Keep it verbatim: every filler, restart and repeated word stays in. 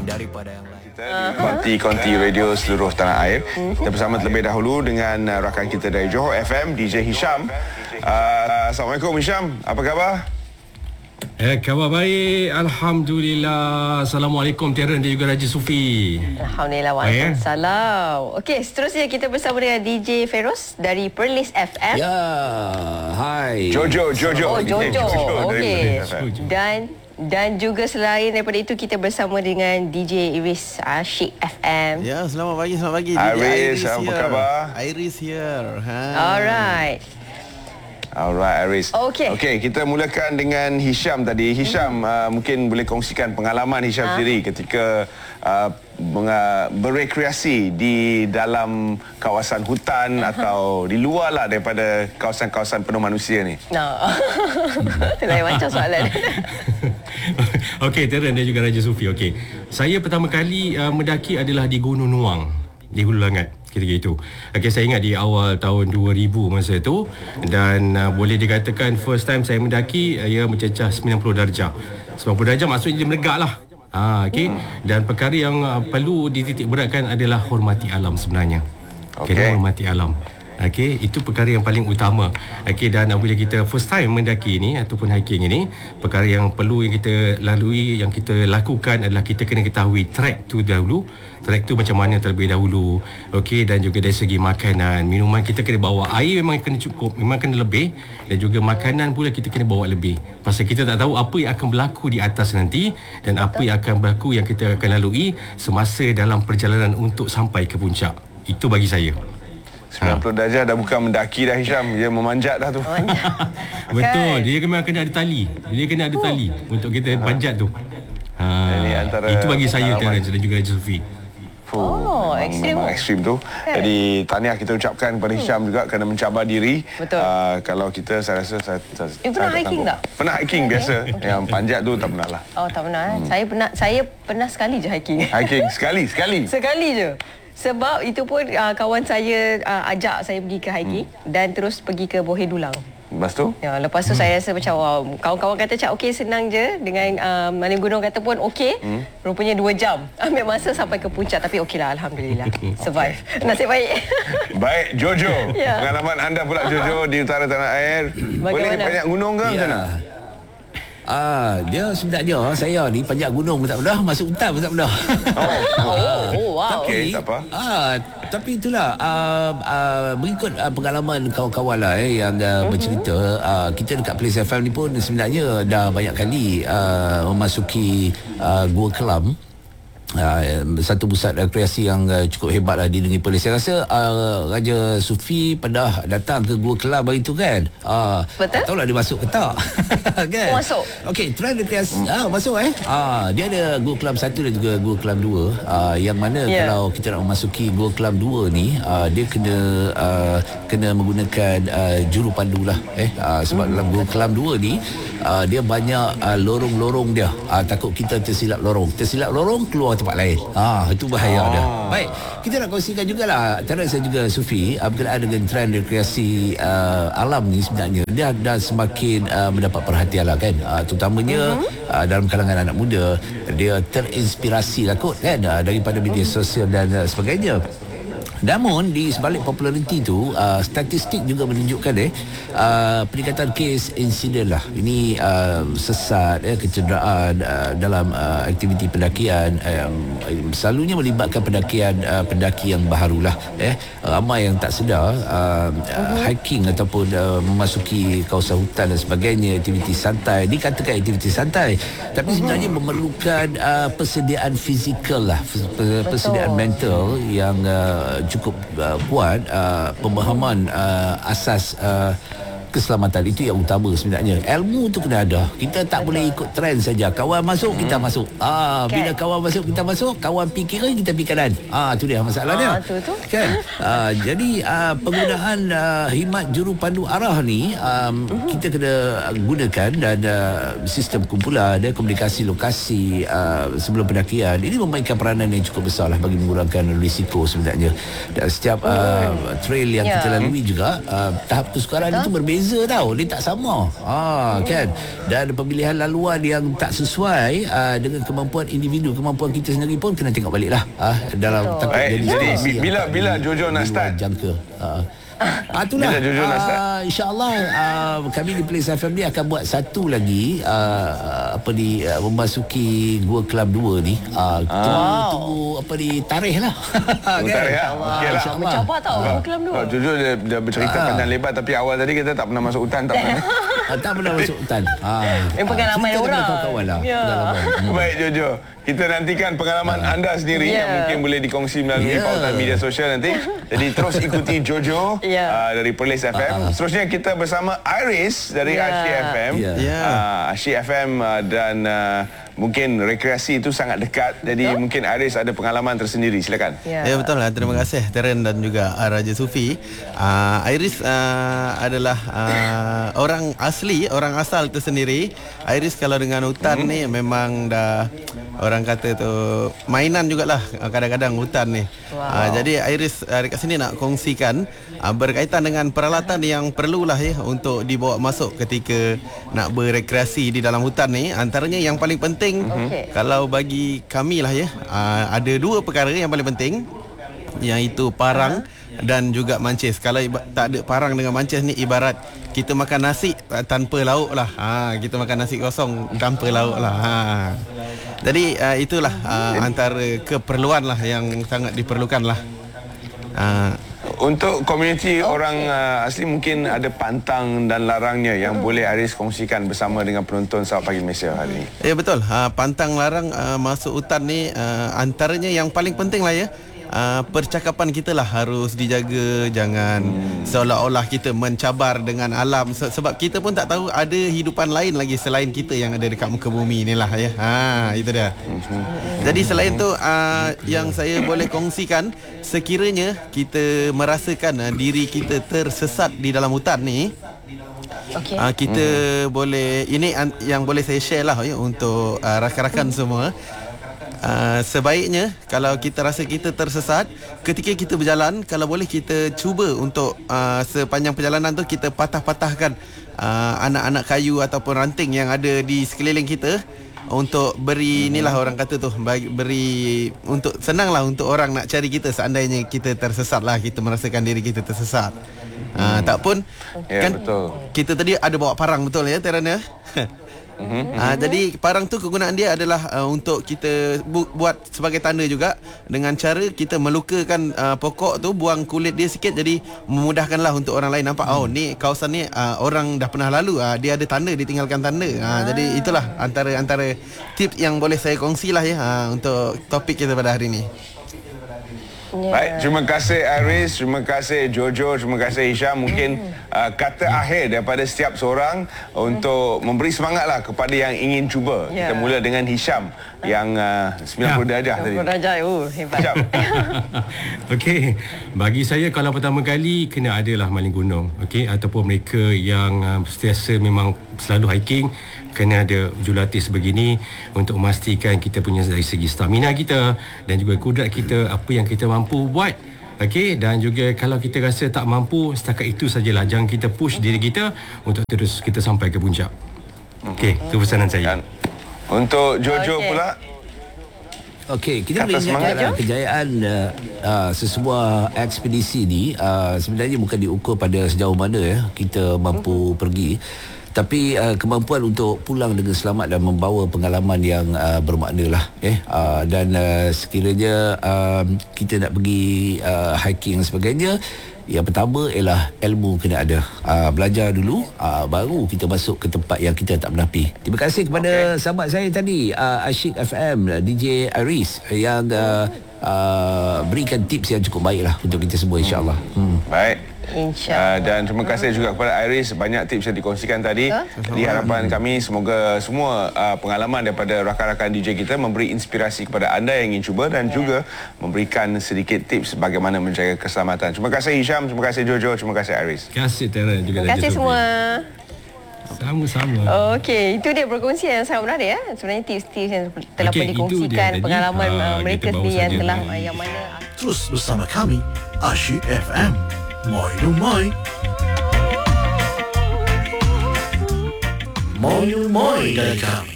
daripada yang lain. Kita di konti-konti radio seluruh tanah air. Kita bersama terlebih dahulu dengan uh, rakan kita dari Johor F M, D J Hisham. Uh, Assalamualaikum Hisham, apa khabar? Eh, khabar baik. Alhamdulillah. Assalamualaikum Terence dan juga Raja Sufi. Alhamdulillah. Waalaikumsalam. Okey, seterusnya kita bersama dengan D J Feros dari Perlis F M. Ya, hai. Jojo, Jojo. Oh, Jojo. Jojo Okey. dari Perlis F M. Dan dan juga selain daripada itu kita bersama dengan D J Iris Asyik F M. Ya, selamat pagi, selamat pagi. Iris, apa here. khabar? Iris here. Ha. Alright. Alright, Aris. Okey. Okey, kita mulakan dengan Hisham tadi. Hisham, hmm. uh, mungkin boleh kongsikan pengalaman Hisham ha? sendiri ketika uh, menga- berekreasi di dalam kawasan hutan uh-huh. atau di luar lah daripada kawasan-kawasan penuh manusia ni. No. Lain macam soalan. Okey, Terence dan juga Raja Sufi. Okey. Saya pertama kali uh, mendaki adalah di Gunung Nuang, di Hulu Langat. Ketika itu. Okay, saya ingat di awal tahun dua ribu masa itu, dan uh, boleh dikatakan first time saya mendaki, uh, ia mencecah sembilan puluh darjah. sembilan puluh darjah maksudnya dia melegak lah. Ha, okay. Dan perkara yang uh, perlu dititik beratkan adalah hormati alam sebenarnya. Okay. Okay, hormati alam. Okey, itu perkara yang paling utama. Okey, dan apabila kita first time mendaki ini ataupun hiking ini, perkara yang perlu yang kita lalui, yang kita lakukan adalah kita kena ketahui track tu dahulu. Track tu macam mana terlebih dahulu. Okey, dan juga dari segi makanan, minuman kita kena bawa. Air memang kena cukup, memang kena lebih, dan juga makanan pula kita kena bawa lebih. Pasal kita tak tahu apa yang akan berlaku di atas nanti dan apa yang akan berlaku yang kita akan lalui semasa dalam perjalanan untuk sampai ke puncak. Itu bagi saya. sembilan puluh darjah dah bukan mendaki dah Hisham, dia memanjat dah tu. Betul, dia memang kena ada tali. Dia kena ada tali untuk kita panjat tu. Ha, Ini antara itu bagi saya pengalaman. Terence dan juga Raja Sufi. Oh, memang, ekstrim. memang ekstrim tu. Jadi tahniah kita ucapkan kepada Hisham juga kerana mencabar diri. Betul. Uh, kalau kita saya rasa saya, saya, Eh, pernah saya hiking tak? Pernah hiking biasa. Yang panjat tu tak pernah lah. Oh, tak pernah. Hmm. Saya pernah saya pernah sekali je hiking. Hiking sekali, sekali. Sekali je. Sebab itu pun uh, kawan saya uh, ajak saya pergi ke hiking hmm. dan terus pergi ke Bohe Dulang. Lepas tu? Ya, lepas tu hmm. saya rasa macam wow, kawan-kawan kata cak okey senang je, dengan uh, Malim Gunung kata pun okey. Hmm. Rupanya dua jam ambil masa sampai ke puncak, tapi okeylah alhamdulillah. Survive. Okay. Nasib baik. Baik, Jojo. Ya. Pengalaman anda pula Jojo di utara tanah air. Bagaimana? Boleh panjat gunung ke macam mana? Ah, dia sebenarnya saya ni panjat gunung pun tak pernah, masuk hutan pun tak pernah. Oh, Oh, oh wow. Okey, tak apa. Ah, tapi itulah uh, uh, mengikut uh, pengalaman kawan-kawan lah eh, yang uh, uh-huh. bercerita, uh, kita dekat Perlis F M ni pun sebenarnya dah banyak kali uh, memasuki uh, Gua Kelam. Uh, satu pusat rekreasi yang uh, cukup hebat lah di negeri Perlis. Saya rasa uh, Raja Sufi pernah datang ke Gua Kelam hari tu kan. Uh, Betul. Tak tahulah dia masuk ke tak. Kan? Masuk. Okey, trend rekreasi. Ah, masuk eh. Ah, dia ada Gua Kelam satu dan juga Gua Kelam dua. Ah, yang mana yeah. kalau kita nak memasuki Gua Kelam dua ni, ah, dia kena uh, kena menggunakan uh, juru pandu lah eh. Ah, sebab dalam Gua Kelam dua ni uh, dia banyak uh, lorong-lorong dia. Ah, takut kita tersilap lorong. Tersilap lorong keluar tempat lain. Ah, itu bahaya oh. dah. Baik, kita nak kongsikan jugalah Terence dan juga Sufi uh, berkenaan dengan trend rekreasi uh, alam ni sebenarnya dia dah semakin uh, mendapat perhatian lah kan. Uh, terutamanya uh-huh. uh, dalam kalangan anak muda, dia terinspirasi lah kot kan uh, daripada media sosial dan uh, sebagainya. Namun di sebalik populariti itu, uh, statistik juga menunjukkan eh uh, peningkatan kes insiden lah. Ini uh, sesat, eh, kecederaan uh, dalam uh, aktiviti pendakian um, selalunya melibatkan pendakian uh, pendaki yang baharulah. Eh, ramai yang tak sedar uh, uh, hiking ataupun uh, memasuki kawasan hutan dan sebagainya, aktiviti santai, dikatakan aktiviti santai, tapi sebenarnya memerlukan uh, persediaan fizikal lah, persediaan mental yang uh, cukup uh, kuat, uh, pemahaman uh, asas uh, keselamatan itu yang utama sebenarnya. Ilmu tu kena ada. Kita tak Betul. boleh ikut trend saja. Kawan masuk hmm. kita masuk. Ah, kan? Bila kawan masuk kita masuk, kawan pergi kiri kita pergi kanan. Ah, tu dia masalahnya. Ah, tu tu. Kan? Ah, jadi ah, penggunaan ah, khidmat juru pandu arah ni um, uh-huh. kita kena gunakan, dan uh, sistem kumpulan dan komunikasi lokasi uh, sebelum pendakian ini memainkan peranan yang cukup besar lah bagi mengurangkan risiko sebenarnya. Dan setiap uh, trail yang yeah. kita lalui juga uh, tahap kesukaran itu berbeza beza tau, dia tak sama. Ah kan. Dan pemilihan laluan yang tak sesuai uh, dengan kemampuan individu, kemampuan kita sendiri pun kena tengok balik lah. Ah dalam takut Baik, jadi jadi situasi bila yang bila tak Jojo di- nak di luar start? jangka. Ah Ah, itulah. Bila Jojo nak start? Uh, InsyaAllah uh, kami di Place F M ni akan buat satu lagi uh, apa di uh, memasuki Gua Club dua ni. Uh, tunggu, Wow. tunggu apa di tarikh lah. Tunggu tarikh, ya? Okey lah. InsyaAllah. Mencabar tau Gua Kelam dua. Oh, Jojo dia, dia bercerita Ah. panjang lebar, tapi awal tadi kita tak pernah masuk hutan, tak pernah. Ah, tak pernah masuk hutan. Ah, Yang pengalaman cerita dengan orang. kawan-kawan lah. Ya. Pengalaman. Hmm. Baik Jojo, kita nantikan pengalaman anda sendiri Ya. yang mungkin boleh dikongsi melalui Ya. pautan media sosial nanti. Jadi terus ikuti Jojo Ya. uh, dari Perlis F M. Seterusnya kita bersama Iris dari Ya. Asyik F M. Ya. Ya. Uh, Asyik F M uh, dan uh, mungkin rekreasi itu sangat dekat. Jadi Betul. mungkin Iris ada pengalaman tersendiri. Silakan. Ya. Ya betul lah. Terima kasih Teren dan juga uh, Raja Sufi. Uh, Iris uh, adalah uh, orang asli, orang asal tu sendiri. Iris kalau dengan hutan hmm. ni memang dah orang kata tu mainan jugalah kadang-kadang hutan ni. Wow. Uh, jadi Iris uh, dekat sini nak kongsikan uh, berkaitan dengan peralatan yang perlulah ya untuk dibawa masuk ketika nak berrekreasi di dalam hutan ni. Antaranya yang paling penting Okey. kalau bagi kami lah ya, uh, ada dua perkara yang paling penting, iaitu parang dan juga mancis. Kalau iba- tak ada parang dengan mancis ni ibarat kita makan nasi uh, tanpa lauk lah. Ha, kita makan nasi kosong tanpa lauk lah. Ha. Jadi uh, itulah uh, antara keperluan lah yang sangat diperlukan lah. Uh, Untuk komuniti orang uh, asli mungkin ada pantang dan larangnya yang boleh Iris kongsikan bersama dengan penonton Selamat Pagi Malaysia hari ini. Ya betul. Uh, pantang larang uh, masuk hutan ni uh, antaranya yang paling penting lah ya. Uh, percakapan kita lah harus dijaga, jangan hmm. seolah-olah kita mencabar dengan alam. Se- sebab kita pun tak tahu ada hidupan lain lagi selain kita yang ada dekat muka bumi ni lah ya. Ha, itu dia. Hmm. Jadi selain tu uh, yang saya boleh kongsikan, sekiranya kita merasakan uh, diri kita tersesat di dalam hutan ni, Okey. Uh, kita hmm. boleh, ini an- yang boleh saya share lah ya, untuk uh, rakan-rakan semua. Uh, sebaiknya kalau kita rasa kita tersesat, ketika kita berjalan, kalau boleh kita cuba untuk uh, sepanjang perjalanan tu kita patah-patahkan uh, anak-anak kayu ataupun ranting yang ada di sekeliling kita, untuk beri inilah orang kata tu, bagi, beri untuk senanglah untuk orang nak cari kita seandainya kita tersesat lah, kita merasakan diri kita tersesat. Uh, tak pun Ya, kan betul. kita tadi ada bawa parang, betul ya Teran ya? Uh-huh. Uh, jadi parang tu kegunaan dia adalah uh, untuk kita bu- buat sebagai tanda juga, dengan cara kita melukakan uh, pokok tu, buang kulit dia sikit, jadi memudahkanlah untuk orang lain nampak, oh ni kawasan ni uh, orang dah pernah lalu, uh, dia ada tanda, ditinggalkan tanda. Uh, jadi itulah antara antara tips yang boleh saya kongsilah ya uh, untuk topik kita pada hari ni. Ya. Baik, terima kasih Iris, terima kasih Jojo, terima kasih Hisham. Mungkin uh, kata akhir daripada setiap seorang untuk memberi semangatlah kepada yang ingin cuba. Ya. Kita mula dengan Hisham yang uh, sembilan puluh darjah tadi. Raja, oh hebat. Hisham. Okey, bagi saya kalau pertama kali kena adalah maling gunung, okey, ataupun mereka yang uh, sentiasa memang selalu hiking, kena ada jurulatih sebegini untuk memastikan kita punya dari segi stamina kita dan juga kudrat kita, apa yang kita mampu buat. Okey, dan juga kalau kita rasa tak mampu, setakat itu sajalah, jangan kita push diri kita untuk terus kita sampai ke puncak. Okey, itu pesanan saya. Dan untuk Jojo Okey. pula, Okey, kita Kata boleh semangat, ingatkan uh, kejayaan uh, uh, sesebuah ekspedisi ni uh, sebenarnya bukan diukur pada sejauh mana ya kita mampu uh-huh. pergi, tapi uh, kemampuan untuk pulang dengan selamat dan membawa pengalaman yang uh, bermakna lah eh uh, dan uh, sekiranya uh, kita nak pergi uh, hiking dan sebagainya, yang pertama ialah ilmu kena ada. Uh, belajar dulu, uh, baru kita masuk ke tempat yang kita tak pernah pergi. Terima kasih kepada okay. sahabat saya tadi, uh, Asyik F M, D J Iris, yang uh, uh, berikan tips yang cukup baik lah untuk kita semua, insyaAllah. Hmm. baik. InsyaAllah. Uh, dan terima kasih juga kepada Iris, banyak tips yang dikongsikan tadi. Di harapan kami semoga semua uh, pengalaman daripada rakan-rakan D J kita memberi inspirasi kepada anda yang ingin cuba dan yeah. juga memberikan sedikit tips bagaimana menjaga keselamatan. Terima kasih Hisham, terima kasih Jojo, terima kasih Iris. Terima kasih Tera juga. Terima kasih semua. Sama-sama. Okey, itu dia perkongsian yang sangat menarik ya. Sebenarnya tips-tips yang telah Okey, pun itu dikongsikan, dia. Jadi, pengalaman ah, uh, mereka kita bawa sendiri yang saja telah dari- uh, yang mana Terus bersama kami, Asyik F M. Moi no moi. moyo moy dot com.